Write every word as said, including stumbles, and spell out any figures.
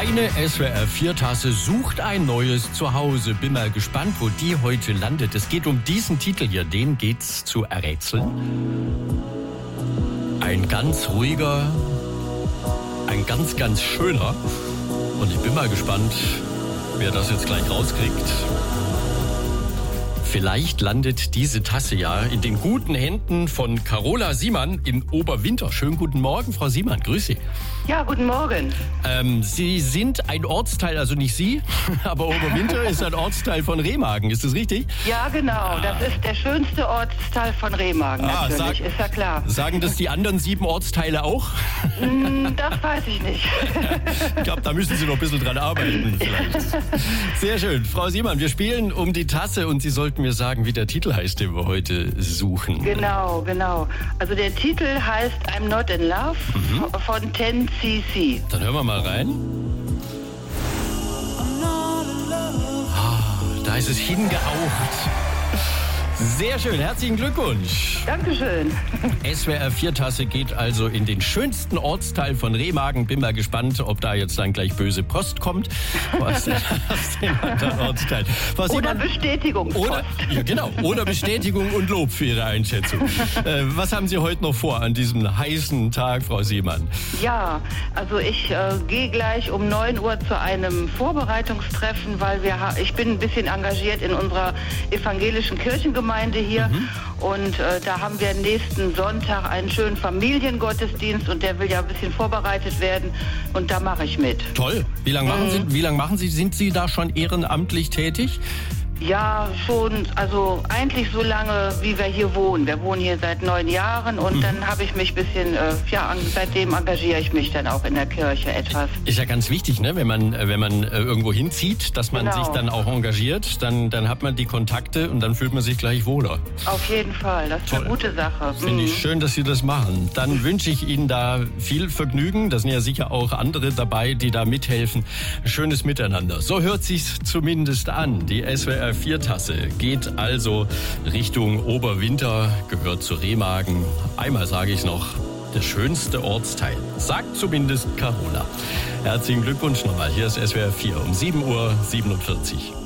Deine S W R vier Tasse sucht ein neues Zuhause. Bin mal gespannt, wo die heute landet. Es geht um diesen Titel hier, den geht's zu errätseln. Ein ganz ruhiger, ein ganz, ganz schöner. Und ich bin mal gespannt, wer das jetzt gleich rauskriegt. Vielleicht landet diese Tasse ja in den guten Händen von Carola Siemann in Oberwinter. Schönen guten Morgen, Frau Siemann. Grüß Sie. Ja, guten Morgen. Ähm, Sie sind ein Ortsteil, also nicht Sie, aber Oberwinter ist ein Ortsteil von Remagen. Ist das richtig? Ja, genau. Ah. Das ist der schönste Ortsteil von Remagen, ah, natürlich. Sag, ist ja klar. Sagen das die anderen sieben Ortsteile auch? Das weiß ich nicht. Ich glaube, da müssen Sie noch ein bisschen dran arbeiten vielleicht. Sehr schön. Frau Siemann, wir spielen um die Tasse und Sie sollten mir sagen, wie der Titel heißt, den wir heute suchen. Genau, genau. Also der Titel heißt I'm Not in Love mhm. von ten C C. Dann hören wir mal rein. Ah, da ist es hingehaucht. Sehr schön, herzlichen Glückwunsch. Dankeschön. S W R vier Tasse geht also in den schönsten Ortsteil von Remagen. Bin mal gespannt, ob da jetzt dann gleich böse Post kommt. Aus dem anderen Ortsteil. Was oder jemand, Bestätigungspost. Oder, ja, genau, oder Bestätigung und Lob für Ihre Einschätzung. Äh, was haben Sie heute noch vor an diesem heißen Tag, Frau Siemann? Ja, also ich äh, gehe gleich um neun Uhr zu einem Vorbereitungstreffen, weil wir ha- ich bin ein bisschen engagiert in unserer evangelischen Kirchengemeinde hier mhm. und äh, da haben wir nächsten Sonntag einen schönen Familiengottesdienst und der will ja ein bisschen vorbereitet werden und da mache ich mit. Toll. Wie lange machen, mhm. Sie, wie lange machen Sie, sind Sie da schon ehrenamtlich tätig? Ja, schon, also eigentlich so lange, wie wir hier wohnen. Wir wohnen hier seit neun Jahren und mhm. dann habe ich mich ein bisschen, äh, ja, seitdem engagiere ich mich dann auch in der Kirche etwas. Ist ja ganz wichtig, ne, wenn man, wenn man äh, irgendwo hinzieht, dass man genau. sich dann auch engagiert, dann, dann hat man die Kontakte und dann fühlt man sich gleich wohler. Auf jeden Fall, das ist Toll. Eine gute Sache. Finde mhm. ich schön, dass Sie das machen. Dann wünsche ich Ihnen da viel Vergnügen. Da sind ja sicher auch andere dabei, die da mithelfen. Schönes Miteinander. So hört sich's zumindest an. Die S W R vier Tasse geht also Richtung Oberwinter, gehört zu Remagen. Einmal sage ich noch, der schönste Ortsteil. Sagt zumindest Carola. Herzlichen Glückwunsch nochmal. Hier ist S W R vier um sieben Uhr siebenundvierzig.